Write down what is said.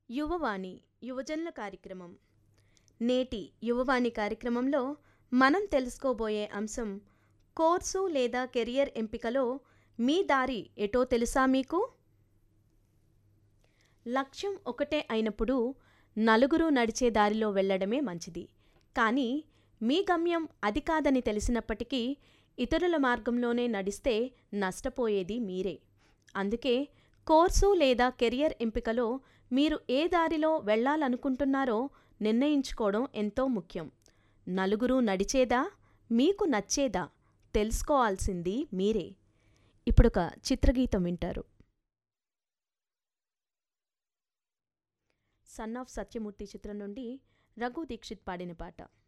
యువవాణి యువజనుల కార్యక్రమం. నేటి యువవాణి కార్యక్రమంలో మనం తెలుసుకోబోయే అంశం కోర్సు లేదా కెరియర్ ఎంపికలో మీ దారి ఎటో తెలుసా మీకు? లక్ష్యం ఒకటే అయినప్పుడు నలుగురు నడిచే దారిలో వెళ్ళడమే మంచిది. కానీ మీ గమ్యం అది కాదని తెలిసినప్పటికీ ఇతరుల మార్గంలోనే నడిస్తే నష్టపోయేది మీరే. అందుకే కోర్సు లేదా కెరియర్ ఎంపికలో మీరు ఏ దారిలో వెళ్ళాలనుకుంటున్నారో నిర్ణయించుకోవడం ఎంతో ముఖ్యం. నలుగురు నడిచేదా, మీకు నచ్చేదా తెలుసుకోవాల్సింది మీరే. ఇప్పుడొక చిత్రగీతం వింటారు. సన్ ఆఫ్ సత్యమూర్తి చిత్రం నుండి రఘు దీక్షిత్ పాడిన పాట.